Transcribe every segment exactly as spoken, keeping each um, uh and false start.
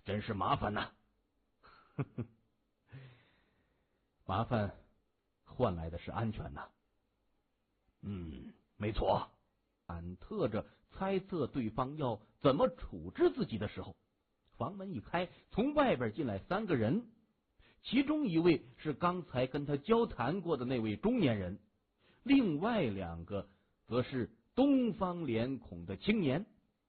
真是麻烦呐。呵呵，麻烦换来的是安全呐。嗯，没错。忐忑着猜测对方要怎么处置自己的时候，房门一开，从外边进来三个人，其中一位是刚才跟他交谈过的那位中年人，另外两个则是东方脸孔的青年。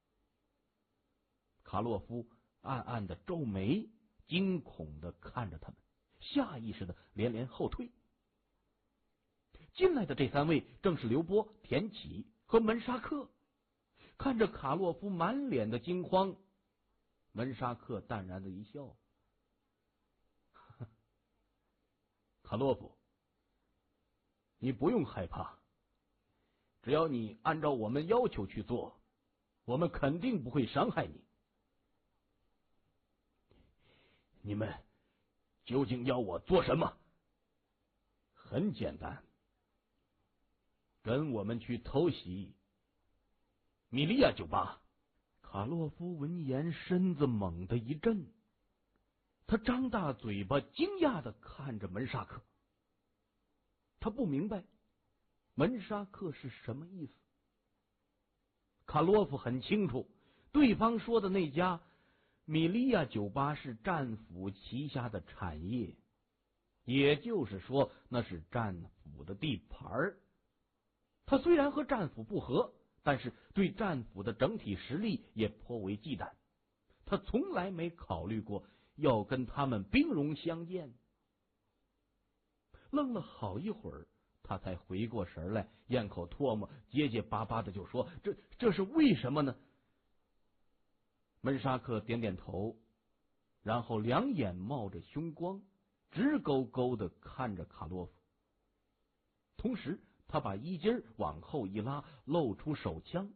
卡洛夫暗暗的皱眉，惊恐的看着他们，下意识的连连后退。进来的这三位正是刘波、田启和门沙克。看着卡洛夫满脸的惊慌，门沙克淡然的一笑：“卡洛夫，你不用害怕，只要你按照我们要求去做，我们肯定不会伤害你。你们究竟要我做什么？很简单，跟我们去偷袭米利亚酒吧。”卡洛夫闻言，身子猛地一震，他张大嘴巴，惊讶的看着门沙克。他不明白门沙克是什么意思。卡洛夫很清楚，对方说的那家米利亚酒吧是战俘旗下的产业，也就是说，那是战俘的地盘。他虽然和战俘不和，但是对战俘的整体实力也颇为忌惮。他从来没考虑过要跟他们兵戎相见。愣了好一会儿，他才回过神来，咽口唾沫，结结巴巴的就说：“这这是为什么呢？”门沙克点点头，然后两眼冒着凶光，直勾勾的看着卡洛夫。同时他把衣襟往后一拉，露出手枪。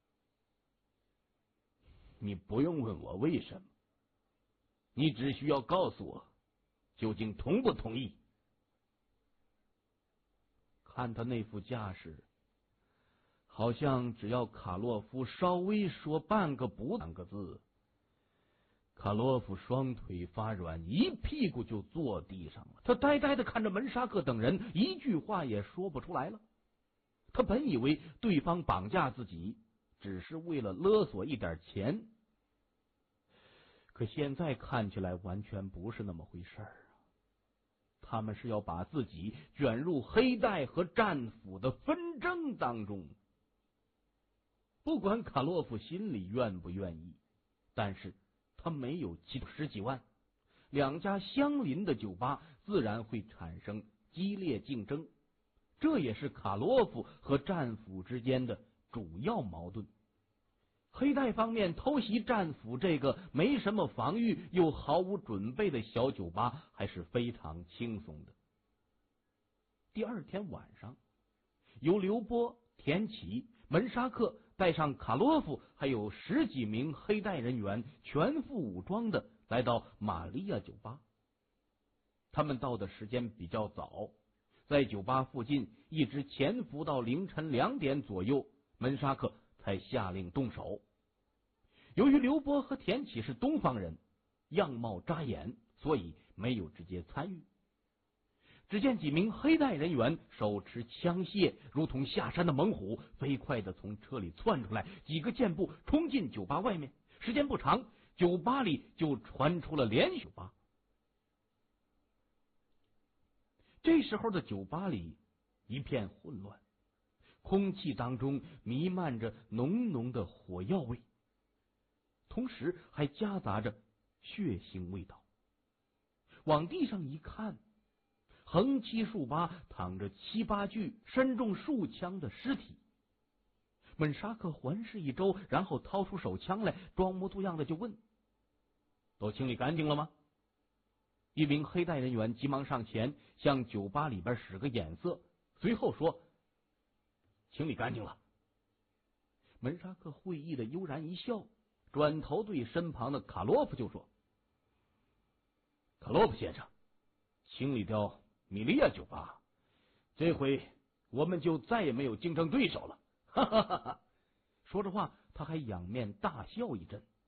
你不用问我为什么，你只需要告诉我究竟同不同意。看他那副架势，好像只要卡洛夫稍微说半个不两个字，卡洛夫双腿发软，一屁股就坐地上了。他呆呆的看着门沙克等人，一句话也说不出来了。他本以为对方绑架自己只是为了勒索一点钱，可现在看起来完全不是那么回事儿啊！他们是要把自己卷入黑带和战俘的纷争当中。不管卡洛夫心里愿不愿意，但是他没有十几万，两家相邻的酒吧自然会产生激烈竞争，这也是卡洛夫和战俘之间的主要矛盾。黑带方面偷袭战俘这个没什么防御又毫无准备的小酒吧还是非常轻松的。第二天晚上，由刘波、田启、门沙克带上卡洛夫还有十几名黑带人员，全副武装的来到玛利亚酒吧。他们到的时间比较早，在酒吧附近一直潜伏到凌晨两点左右，门沙克才下令动手。由于刘波和田启是东方人，样貌扎眼，所以没有直接参与。只见几名黑带人员手持枪械，如同下山的猛虎，飞快的从车里窜出来，几个箭步冲进酒吧外面。时间不长，酒吧里就传出了连续吧。这时候的酒吧里一片混乱，空气当中弥漫着浓浓的火药味，同时还夹杂着血腥味道。往地上一看，横七竖八躺着七八具身中数枪的尸体。门沙克环视一周，然后掏出手枪来，装模作样的就问：“都清理干净了吗？”一名黑带人员急忙上前向酒吧里边使个眼色，随后说：“清理干净了。”门沙克会意的悠然一笑，转头对身旁的卡洛夫就说：“卡洛夫先生，清理掉米利亚酒吧，这回我们就再也没有竞争对手了。”哈哈哈哈！说着话，他还仰面大笑一阵。